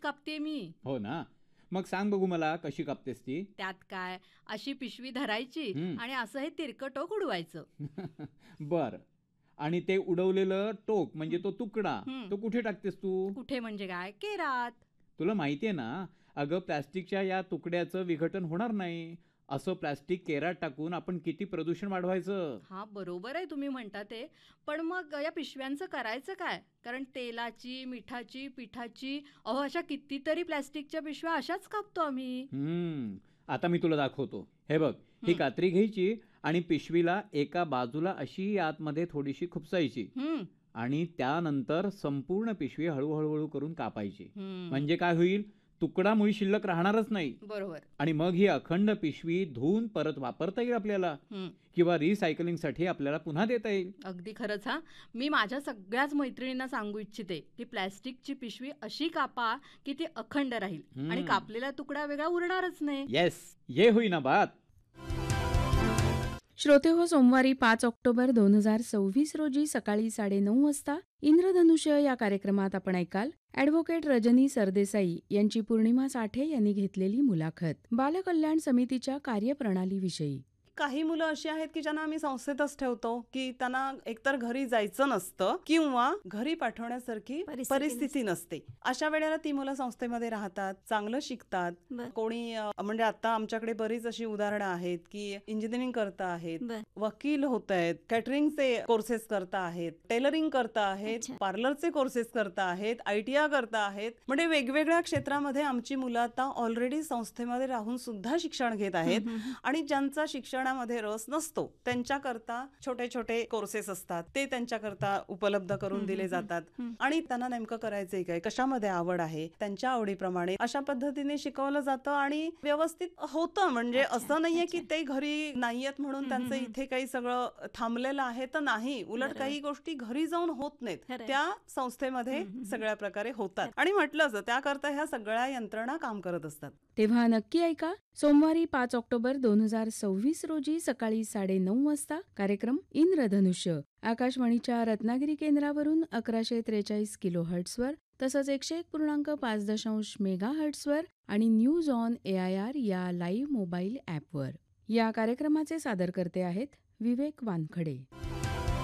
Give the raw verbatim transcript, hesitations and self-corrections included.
कापते मी. हो ना, मग सांग बघू मला कशी कापतेस ती. त्यात काय, अशी पिशवी धरायची हं. आणि असं हे तिरकं टोक उडवायचं. बर, आणि ते उडवलेलं टोक म्हणजे तो तुकडा हं. तो कुठे टाकतेस तू? कुठे म्हणजे काय, केरात. तुला माहितीये ना, अगं प्लॅस्टिकच्या या तुकड्याचं विघटन होणार नाही. असं प्लॅस्टिक केरात टाकून आपण किती प्रदूषण वाढवायचं. हा बरोबर आहे तुम्ही म्हणता ते, पण मग या पिशव्यांचं करायचं काय? कारण तेलाची, मिठाची, पिठाची, अहो अशा कितीतरी प्लॅस्टिकच्या पिशव्या अशाच कापतो आम्ही. हम्म आता मी तुला दाखवतो. हे बघ, ही कात्री घ्यायची आणि पिशवीला एका बाजूला अशी आतमध्ये थोडीशी खुपसायची हम्म आणि त्यानंतर संपूर्ण पिशवी हळूहळू हळू करून कापायची. हम्म म्हणजे काय होईल, तुकडा मुळी शिल्लक राहणारच नाही. बरोबर. आणि मग ही अखंड पिशवी धुवून परत वापरता येईल आपल्याला, हम्म किंवा रिसायकलिंगसाठी आपल्याला पुन्हा देता येईल. अगदी खरंच हा. मी माझ्या सगळ्याच मैत्रिणींना सांगू इच्छिते की प्लॅस्टिकची पिशवी अशी कापा की ती अखंड राहील हम्म. आणि कापलेला तुकडा वेगळा उरणारच नाही. येस, ये हुई ना बात. श्रोते हो, सोमवारी पाच ऑक्टोबर दोन हजार सव्वीस रोजी सकाळी साडेनऊ वाजता इंद्रधनुष्य या कार्यक्रमात आपण ऐकाल ॲडव्होकेट रजनी सरदेसाई यांची पौर्णिमा साठे यांनी घेतलेली मुलाखत बालकल्याण समितीच्या कार्यप्रणालीविषयी. काही मुलं अशी आहेत की ज्यांना आम्ही संस्थेतच ठेवतो, की त्यांना एकतर घरी जायचं नसतं किंवा घरी पाठवण्यासारखी परिस्थिती परिस्थिती नसते. अशा वेळेला ती मुलं संस्थेमध्ये राहतात, चांगलं शिकतात. बर. कोणी अ, म्हणजे आता आमच्याकडे बरीच अशी उदाहरणं आहेत की इंजिनिअरिंग करता आहेत, बर. वकील होत आहेत, कॅटरिंगचे कोर्सेस करता आहेत, टेलरिंग करता आहेत, अच्छा. पार्लरचे कोर्सेस करता आहेत, आयटीआय करता आहेत. म्हणजे वेगवेगळ्या क्षेत्रामध्ये आमची मुलं आता ऑलरेडी संस्थेमध्ये राहून सुद्धा शिक्षण घेत आहेत. आणि ज्यांचा शिक्षणामध्ये रस नसतो त्यांच्याकरता छोटे छोटे कोर्सेस असतात, ते त्यांच्याकरता उपलब्ध करून दिले जातात. आणि त्यांना नेमकं करायचंय काय, कशामध्ये आवड आहे, त्यांच्या आवडीप्रमाणे अशा पद्धतीने शिकवलं जातं आणि व्यवस्थित होतं. म्हणजे असं नाहीये की ते घरी नाहीयेत म्हणून त्यांचं इथे काही सगळं थांबलेलं आहे, तर नाही. उलट काही गोष्टी घरी जाऊन होत नाहीत, खरंय. त्या संस्थेमध्ये सगळ्या प्रकारे होतात. आणि म्हटलं असं त्याकरता ह्या सगळ्या यंत्रणा काम करत असतात. तेव्हा नक्की ऐका सोमवारी पाच ऑक्टोबर दोन हजार सव्वीस रोजी सकाळी साडेनऊ वाजता कार्यक्रम इंद्रधनुष्य आकाशवाणीच्या रत्नागिरी केंद्रावरून अकराशे त्रेचाळीस किलो हर्ट्सवर तसंच एकशे एक पूर्णांक पाच दशांश मेगा हर्ट्सवर आणि news on A I R या लाईव्ह मोबाईल ॲपवर. या कार्यक्रमाचे सादरकर्ते आहेत विवेक वानखडे.